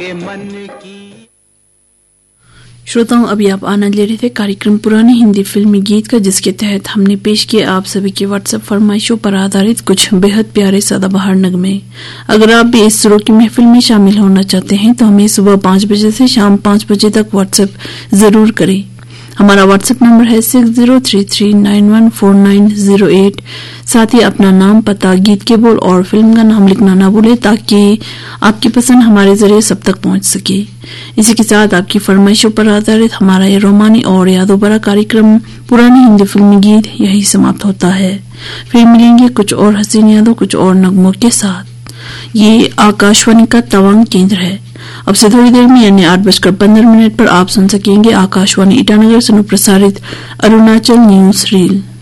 के मन की। श्रोताओं, अभी आप आनंद ले रहे थे कार्यक्रम पुरानी हिंदी फिल्मी गीत का, जिसके तहत हमने पेश किए आप सभी के व्हाट्सएप फरमाइशों पर आधारित कुछ बेहद प्यारे सदाबहार नगमे। अगर आप भी इस सुरों की महफिल में शामिल होना चाहते हैं तो हमें सुबह 5 बजे से शाम 5 बजे तक व्हाट्सएप जरूर करें। हमारा व्हाट्सएप नंबर है 6033914908। साथ ही अपना नाम, पता, गीत के बोल और फिल्म का नाम लिखना ना भूले, ताकि आपकी पसंद हमारे जरिए सब तक पहुंच सके। इसी के साथ आपकी फरमाइशों पर आधारित हमारा ये रोमानी और यादों भरा कार्यक्रम पुरानी हिंदी फिल्मी गीत यही समाप्त होता है। फिर मिलेंगे कुछ और हसीन यादों, कुछ और नगमों के साथ। ये आकाशवाणी का तवांग केंद्र है। अब से थोड़ी देर में यानी 8:15 पर आप सुन सकेंगे आकाशवाणी ईटानगर से प्रसारित अरुणाचल न्यूज रील।